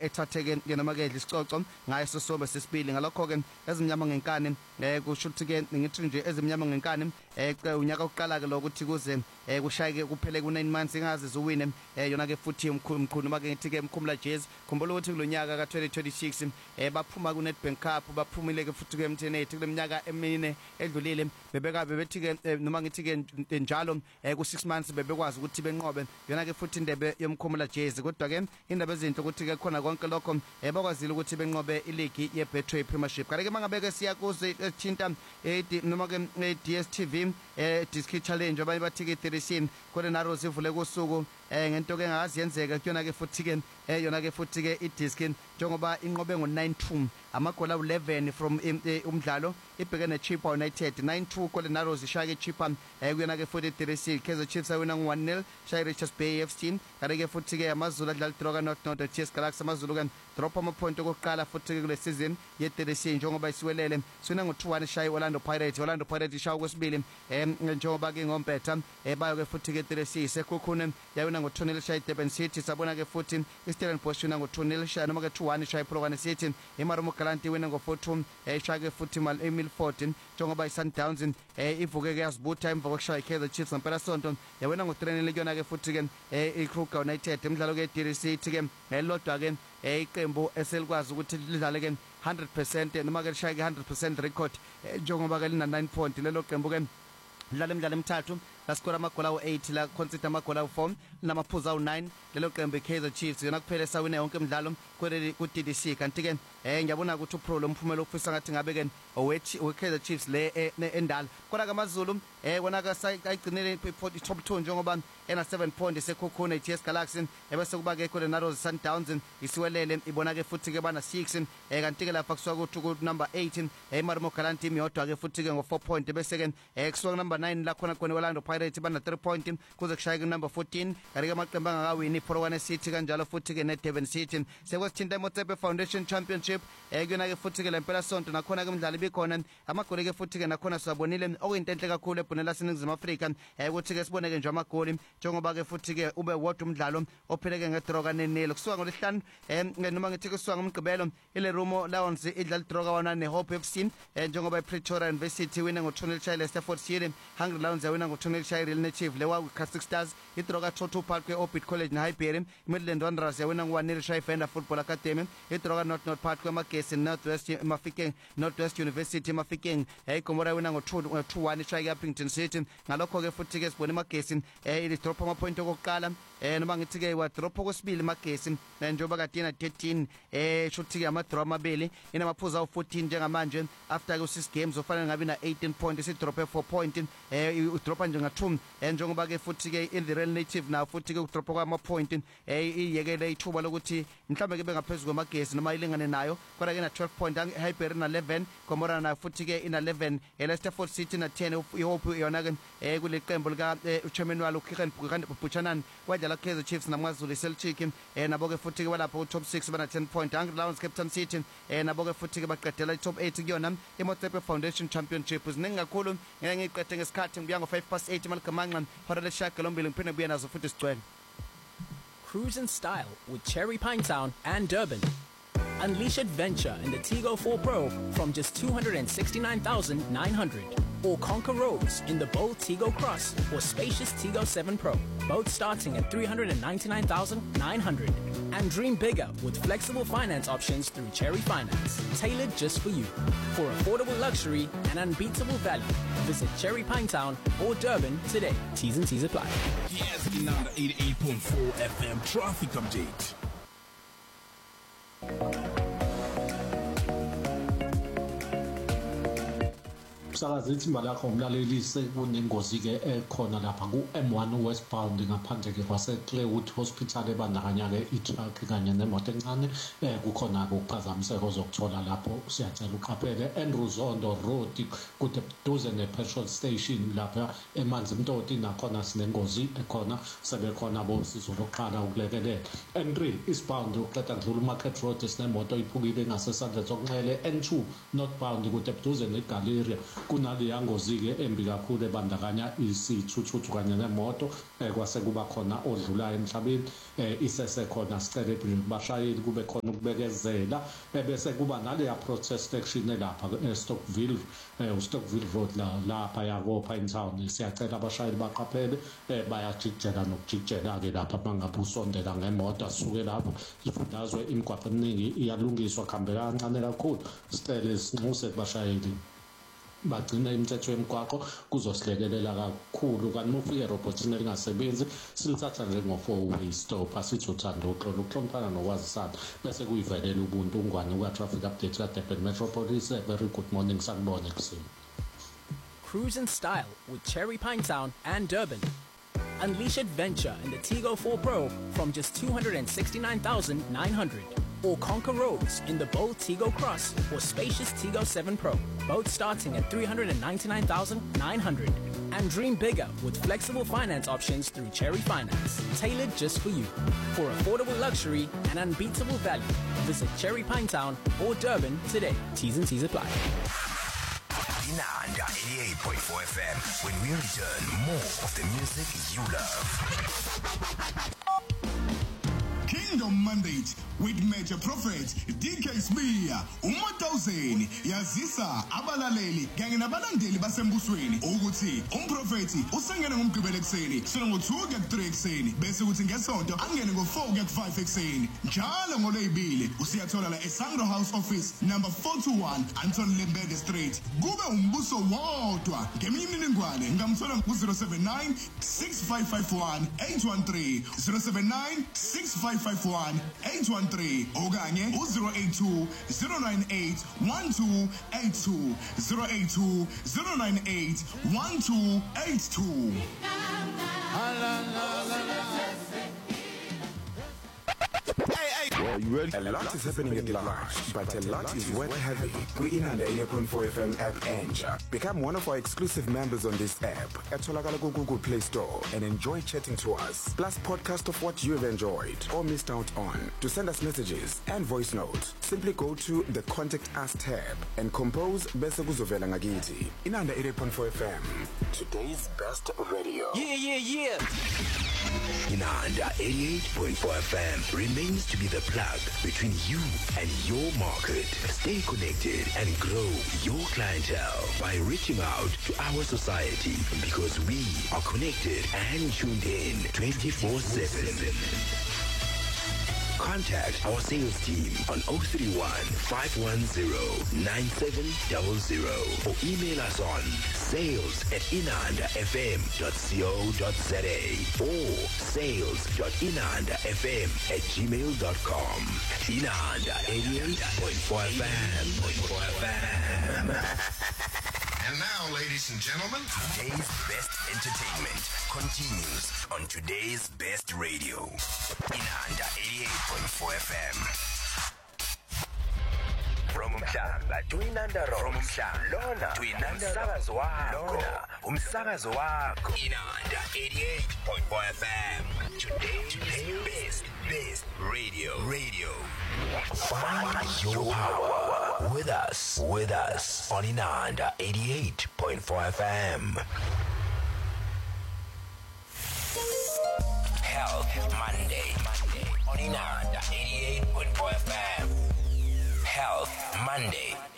ethatheke ke noma ke isicoco ngayo sosombe sesibili ngalokho ke ezimnyama ngenkani kusho ukuthi ke ngithi nje ezimnyama ngenkani unyaka oqala ke lokuthi kuze kushayeke kuphele ku9 months ingaze ziwine yona ke futhi umkhulu make ngithi ke Mkhumula Jazz khumbula ukuthi kulonyaka ka 2026 baphuma ku Nedbank Cup baphumile ke futhi ke MTN8 kuleminyaka emine edlulile bebethi ke noma ngithi ke njalo ku 6 months bebekwazi ukuthi benqobe yona ke futhi indebe yomkhumula Jazz kodwa ke indaba ezinhle ukuthi ke khona konke lokho bakwazile ukuthi benqobe ileague yeBetway Premiership kanti ke mangabeke siya kuze thinta noma ke DStv Disc Challenge abanye bathi ke 13 khona naRose ivule kusuku ngento ke engazi yenzeka kuyona ke futhi ke yona ke futhi ke iDisc njengoba inqobe ngo9-2 amagola 11 from umdlalo ibhekene Chippa United 9-2 khona naRose ishaya ke Chippa kuyona ke futhi 36 Kaizer Chiefs awina ngo1-0 shaya Richards Bay FC kanti ke futhi ke amaZulu adlala droga not TS Galaxy amaZulu kan drop ama-point okuqala futhi ke kule season ye-36 njengoba isiwelele sina ngo2-1 shaya Orlando Pirates ishaya kwesibili njengoba ke ngompetha bayo ke futhi ke 36 sekhukhune yawina ngo2-0 shaya Durban City sabona ke futhi iStellenbosch wina ngo2-0 shaya noma ke 2-1 shaya Polokwane City iMarumo Galanti wina ngo4-2 shaya ke futhi Milford njengoba iSundowns ivuke ke yazibutha emva kokushaya Kaizer Chiefs ngempela sonto yawina ngo3-0 kuyona ke futhi ke iKruger United umdlalo ke DRC ke elodwa ke iqembu eselikwazi ukuthi lidlale ke 100% noma ke lishaya ke 100% record njengoba ke lina 9 point lelo qembu ke lidlala imidlalo emithathu laskora amagola u8 la concede amagola u4 namaphuzu u9 lelo qembu iKaizer Chiefs yona kuphela sawina yonke imidlalo ku DDC kanti ke ngiyabona ukuthi uPro lo mphumela ofisa ngathi ngabe ke weKaizer Chiefs le endala kona ke amaZulu kona ke sayigcinele top 2 njengoba ena 7 point esekhukhuna iTS Galaxy ebese kuba ke khona naRose Sundowns isiwelele ibona ke futhi ke bana 6 kanti ke lapha kusuka ku number 18 iMarumo Galanti imiyodwa ke futhi ke ngo4 point bese ke kusuka number 9 la khona Orlando Pirates bana 3 point kuze kushaya ku number 14 kanti ke amaqembu angakawini Polokwane City kanjalo futhi ke neDurban City sekwesithinta iMotsepe Foundation Championship kuyona ke futhi ke lempela sonto nakhona ke umdlali bikhona amagoli ke futhi ke nakhona sabonile okuyinto enhle kakhulu ebhonela seNingizimu Afrika ukuthi ke sibone ke nje amagoli njengoba ke futhi ke ube wodwa umdlalo opheleke ngedraw kanenelo kusuka ngolesihlanu noma ngithi kusuka ngomgqibelo ile Rumo Lions idlala draw kawana neHope FC njengoba iPretoria University wina ngo2-0 shaya Stafford City Hungry Lions yawina ngo2-0 shaya Real Native lewa Castle Stars idraw ka Toto Park eOrbit College neHighbury Midland Wanderers yawina ngo1-0 shaya Venda Football Academy idraw ka North Park eMagesi Northwest Mafikeng Northwest University Mafikeng Gomora wina ngo2-1 shaya Upington City ngalokho ke futhi ke sibone Magesi ile drop ama point okuqala noma ngithi ke wa drop okwesibili Magesi njengoba kade ina 13 shuthi ke ama draw amabili ina maphuzu awu14 njengamanje after ku 6 games ofanele ngabe na 18 point isi drop 4 point udropa nje nga2 njengoba ke futhi ke in the Real Native na futhi ke udropa kwama point iyekele ithuba lokuthi mhlambe ke bengaphezulu kwamagesi noma ilingane nayo kodwa ke na 12 point Highbury na 11 Gomora na futhi ke ina 11 Stafford City na 10 iHope yona ke kule qembu lika uchairman walo Kiran Buchanan wadlala Kaizer Chiefs namazulu Celtic nabo ke futhi ke balapho top 6 bana 10 point Hungry Lions Captain City nabo ke futhi ke baqedela top 8 kuyona iMotsepe Foundation Championship ziningi kakhulu ngiqede ngesikhathi ngibuya ngo8:05 malikamanqa hora leshaka lombili ngiphinde buya nazo futhi sigcwele. Cruise in style with Cherry Pinetown and Durban. Unleash adventure in the Tigo 4 Pro from just 269,900. Or conquer roads in the bold Tigo Cross or spacious Tigo 7 Pro, both starting at 399,900. And dream bigger with flexible finance options through Cherry Finance, tailored just for you. For affordable luxury and unbeatable value, visit Cherry Pinetown or Durban today. T's and T's apply. Yes, 88.4 FM traffic update. Sakazi ithimba lakho umlaleli sekunengozi ke ekhona lapha ku M1 westbound ngaphandle ke kwase Clearwood Hospital ebandakanya ke itruck kanye nemoto encane kukhona ukuphazamiseka ozokuthola lapho siyacela uqaphele Andrew Zondo Road kude duze ne petrol station lapha emanzi Mtoti nakhona sinengozi ekhona sebekhona bosizo lokuqala ukulekelela N3 eastbound uqeda dlula Market Road sinemoto iphukile ngasesandla sokunxele N2 northbound kude duze neGaleria kunaleya ngozi-ke embi kakhulu ebandakanya isithuthuthu kanye nemoto kwase kuba khona odlulayo emhlabeni isesekhona sicele kubashayeli kube khona ukubekezela bese kuba naleya protest action elapha eStockville uStockville Road lapha yako Pine Town siyacela abashayeli baqaphele bayajikjela nokujikjela-ke lapha mangabe usondela ngemoto asuke lapho ifundazwe imigwaqo eminingi iyalungiswa kuhambe kancane kakhulu sicele sinxuse kubashayeli bagcina imithetho yemigwaqo kuzosilekelela kakhulu kanti uma ufike erobhothini elingasebenzi silithatha njengo-4-way stop asithi uthanda uxolo ukuhloniphana nokwazisana bese kuyivelela ubuntu ungwane uka-traffic update ka-Durban Metropolis. Very good morning, sanibona ekuseni. Cruise in style with Cherry Pine Town and Durban. Unleash adventure in the Tigo 4 Pro from just 269,900. Or conquer roads in the bold Tigo Cross or spacious Tigo 7 Pro, both starting at 399,900. And dream bigger with flexible finance options through Cherry Finance, tailored just for you. For affordable luxury and unbeatable value, visit Cherry Pine Town or Durban today. T's and C's apply. Inanda 88.4 FM. When we return, more of the music you love. Kingdom Mandate with Major Prophet DK Smear Uma-1000 yazisa abalaleli kanye nabalandeli basembusweni ukuthi umprofeti usengene ngomgqibelo ekseni sona ngo-2 kuya ku-3 ekseni bese kuthi ngesonto angene ngo-4 kuya ku-5 ekseni njalo ngolweyibili usiyathola la eSangro House Office number 421 Anton Lembede Street. Kube umbuso wodwa. Ngeminye imininingwane ngamthola ku-079 6551 813 079 6551 813 okanye u-082 098 1282 082 098 1282. Well, you ready? A lot is happening at large, but a lot is worth having. We in the 88.4 FM app Enja. Become one of our exclusive members on this app at Tolakala Google Play Store and enjoy chatting to us. Plus podcast of what you have enjoyed or missed out on. To send us messages and voice notes, simply go to the Contact Us tab and compose Bese Kuzovela Ngagiti. In under 88.4 FM, today's best radio. Yeah. Inanda 88.4 FM remains to be the plug between you and your market. Stay connected and grow your clientele by reaching out to our society because we are connected and tuned in 24/7. Contact our sales team on 031 510 9700 or email us on sales@inandafm.co.za or sales.inandafm@gmail.com. Inanda 88.4 FM. And now, ladies and gentlemen, Today's best entertainment continues on today's best radio. Inanda 88.4 FM. From Mhlanga to Inanda Road. From Mhlanga to Inanda Umsakazo wako. Inanda 88.4 FM. Today's best radio. Find your power with us on Inanda 88.4 FM. Health Monday on Inanda 88.4 FM. Health Monday.